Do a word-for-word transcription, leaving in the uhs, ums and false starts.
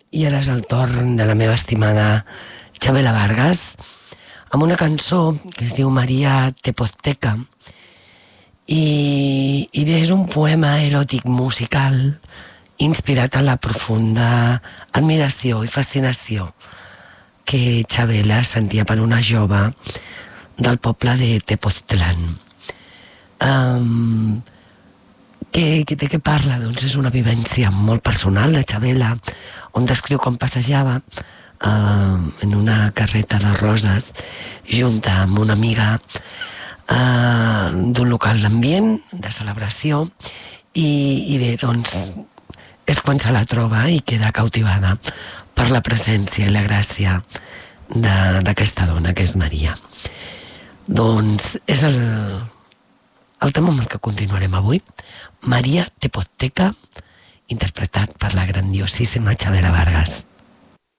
I ara és el torn de la meva estimada Chabela Vargas, amb una cançó que es diu Maria Tepozteca, i, i bé, és un poema eròtic musical inspirat en la profunda admiració i fascinació que Chabela sentia per una jove del poble de Tepoztlán. Um, que, que, de què parla? Doncs és una vivència molt personal de Chabela, on descriu com passejava uh, en una carreta de roses junta amb una amiga uh, d'un local d'ambient, de celebració, i, i bé, doncs és quan se la troba i queda cautivada per la presència i la gràcia d'aquesta dona, que és Maria. Doncs és el, el tema amb el que continuarem avui, Maria Tepozteca, interpretat per la grandiosíssima Chabela Vargas.